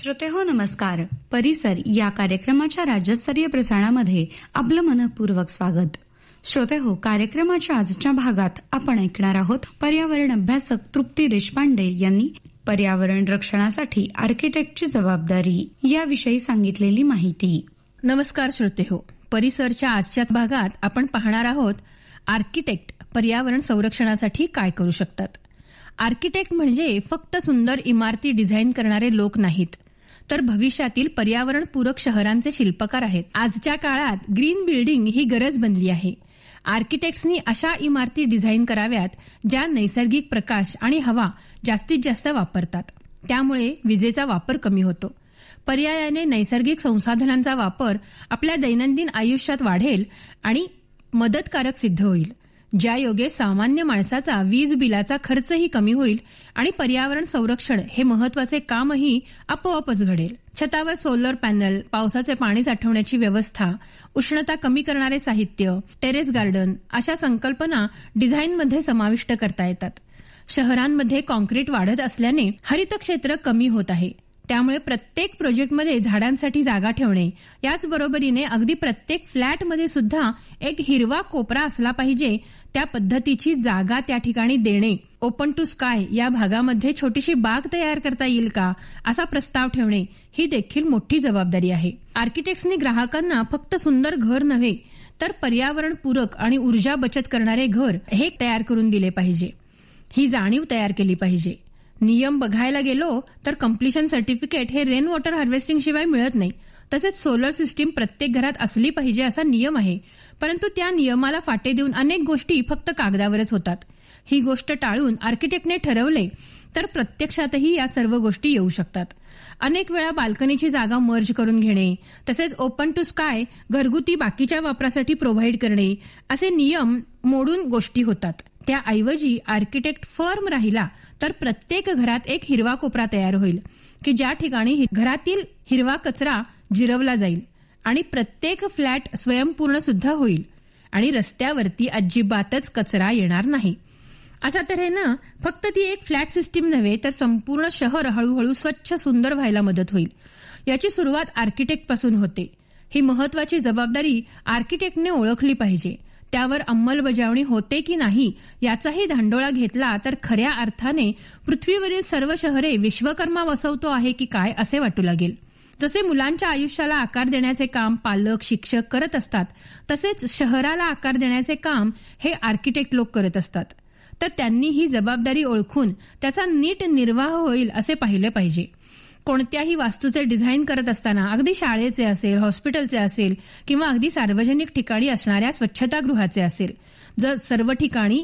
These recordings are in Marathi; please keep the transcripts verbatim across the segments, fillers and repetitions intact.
श्रोतेहो नमस्कार. परिसर या कार्यक्रमाच्या राज्यस्तरीय प्रसारणामध्ये आपलं मनपूर्वक स्वागत. श्रोतेहो, कार्यक्रमाच्या आजच्या भागात आपण ऐकणार आहोत पर्यावरण अभ्यासक तृप्ती देशपांडे यांनी पर्यावरण रक्षणासाठी आर्किटेक्टची जबाबदारी याविषयी सांगितलेली माहिती. नमस्कार श्रोतेहो, परिसरच्या आजच्या भागात आपण पाहणार आहोत आर्किटेक्ट पर्यावरण संरक्षणासाठी काय करू शकतात. आर्किटेक्ट म्हणजे फक्त सुंदर इमारती डिझाईन करणारे लोक नाहीत, तर भविष्यातील पर्यावरणपूरक शहरांचे शिल्पकार आहेत. आजच्या काळात ग्रीन बिल्डिंग ही गरज बनली आहे. आर्किटेक्ट्सनी अशा इमारती डिझाईन कराव्यात ज्या नैसर्गिक प्रकाश आणि हवा जास्तीत जास्त वापरतात. त्यामुळे विजेचा वापर कमी होतो. पर्यायाने नैसर्गिक संसाधनांचा वापर आपल्या दैनंदिन आयुष्यात वाढेल आणि मदतकारक सिद्ध होईल. ज्या योगे सामान्य माणसाचा वीज बिलाचा खर्चही कमी होईल आणि पर्यावरण संरक्षण हे महत्वाचे कामही आपोआपच घडेल. छतावर सोलर पॅनल, पावसाचे पाणी साठवण्याची व्यवस्था, उष्णता कमी करणारे साहित्य, टेरेस गार्डन अशा संकल्पना डिझाईनमध्ये समाविष्ट करता येतात. शहरांमध्ये कॉन्क्रीट वाढत असल्याने हरित क्षेत्र कमी होत आहे. त्यामुळे प्रत्येक प्रोजेक्टमध्ये झाडांसाठी जागा ठेवणे, याचबरोबरीने अगदी प्रत्येक फ्लॅटमध्ये सुद्धा एक हिरवा कोपरा असला पाहिजे, त्या पद्धतीची जागा त्या ठिकाणी देणे. ओपन टू स्काय या भागामध्ये छोटीशी बाग तयार करता येईल का, असा प्रस्ताव ठेवणे ही देखील मोठी जबाबदारी आहे. आर्किटेक्ट्सनी ग्राहकांना फक्त सुंदर घर नव्हे, तर पर्यावरणपूरक आणि ऊर्जा बचत करणारे घर हे तयार करून दिले पाहिजे. ही जाणीव तयार केली पाहिजे. नियम बघायला गेलो तर कम्प्लिशन सर्टिफिकेट हे रेन वॉटर हार्वेस्टिंग शिवाय मिळत नाही. तसेच सोलर सिस्टीम प्रत्येक घरात असली पाहिजे असा नियम आहे, परंतु त्या नियमाला फाटे देऊन अनेक गोष्टी फक्त कागदावरच होतात. ही गोष्ट टाळून आर्किटेक्टने ठरवले तर प्रत्यक्षातही या सर्व गोष्टी येऊ शकतात. अनेक वेळा बाल्कनीची जागा मर्ज करून घेणे, तसेच ओपन टू स्काय घरगुती बाकीच्या वापरासाठी प्रोव्हाइड करणे असे नियम मोडून गोष्टी होतात. त्याऐवजी आर्किटेक्ट फर्म राहिला तर प्रत्येक घरात एक हिरवा कोपरा तयार होईल की ज्या ठिकाणी घरातील हिरवा कचरा जिरवला जाईल आणि प्रत्येक फ्लॅट स्वयंपूर्ण सुद्धा होईल आणि रस्त्यावरती अजिबातच कचरा येणार नाही. अशा तऱ्हेनं फक्त ती एक फ्लॅट सिस्टीम नव्हे, तर संपूर्ण शहर हळूहळू स्वच्छ सुंदर व्हायला मदत होईल. याची सुरुवात आर्किटेक्ट पासून होते. ही महत्वाची जबाबदारी आर्किटेक्टने ओळखली पाहिजे. त्यावर अंमलबजावणी होते की नाही याचाही धांडोळा घेतला तर खऱ्या अर्थाने पृथ्वीवरील सर्व शहरे विश्वकर्मा वसवतो आहे की काय असे वाटू लागेल. जसे मुलांच्या आयुष्याला आकार देण्याचे काम पालक शिक्षक करत असतात, तसेच शहराला आकार देण्याचे काम हे आर्किटेक्ट लोक करत असतात. तर त्यांनी ही जबाबदारी ओळखून त्याचा नीट निर्वाह होईल असे पाहिले पाहिजे. कोणत्याही वास्तूचे डिझाईन करत असताना, अगदी शाळेचे असेल, हॉस्पिटलचे असेल किंवा अगदी सार्वजनिक ठिकाणी असणाऱ्या स्वच्छतागृहाचे असेल, जर सर्व ठिकाणी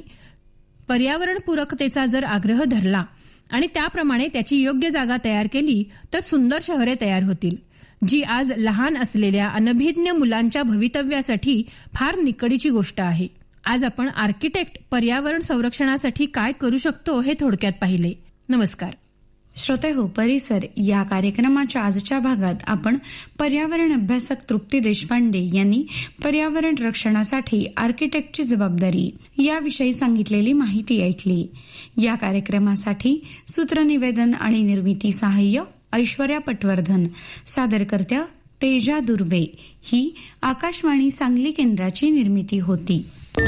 पर्यावरणपूरकतेचा जर आग्रह धरला आणि त्याप्रमाणे त्याची योग्य जागा तयार केली तर सुंदर शहरे तयार होतील, जी आज लहान असलेल्या अनभिज्ञ मुलांच्या भवितव्यासाठी फार निकडीची गोष्ट आहे. आज आपण आर्किटेक्ट पर्यावरण संरक्षणासाठी काय करू शकतो हे थोडक्यात पाहिले. नमस्कार. श्रोतेहो, परिसर या कार्यक्रमाच्या आजच्या भागात आपण पर्यावरण अभ्यासक तृप्ती देशपांडे यांनी पर्यावरण रक्षणासाठी आर्किटेक्टची जबाबदारी याविषयी सांगितलेली माहिती ऐकली. या कार्यक्रमासाठी सूत्रनिवेदन आणि निर्मिती सहाय्य ऐश्वर्या पटवर्धन, सादरकर्त्या तेजा दुर्वे. ही आकाशवाणी सांगली केंद्राची निर्मिती होती.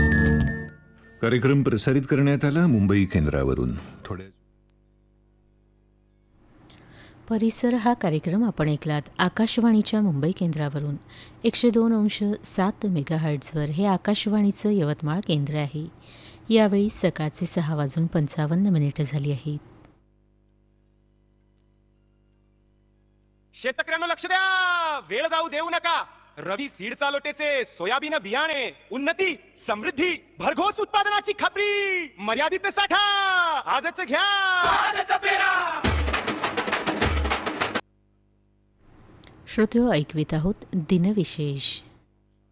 कार्यक्रम प्रसारित करण्यात आला मुंबई केंद्रावरून. थोड्या परिसर हा कार्यक्रम आपण ऐकलात आकाशवाणीच्या मुंबई केंद्रावरून. एकशे दोन अंश सात मेगाहर्ट्झवर हे आकाशवाणीचं यवतमाळ केंद्र आहे. यावेळी सकाळचे सहा वाजून पंचावन्न मिनिटं झाली आहेत. शेतकऱ्यांना लक्ष द्या, वेळ जाऊ देऊ नका. रवी सीड चालोटेचे सोयाबीन बियाणे, उन्नती समृद्धी भरघोस उत्पादनाची खात्री, मर्यादित साठा आजच घ्या, आजच पेरा. श्रोतेहो, ऐकवीत आहोत दिनविशेष.